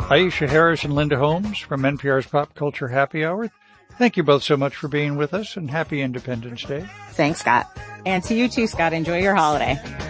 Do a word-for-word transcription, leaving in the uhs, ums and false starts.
Aisha Harris and Linda Holmes from N P R's Pop Culture Happy Hour. Thank you both so much for being with us, and happy Independence Day. Thanks, Scott. And to you too, Scott. Enjoy your holiday.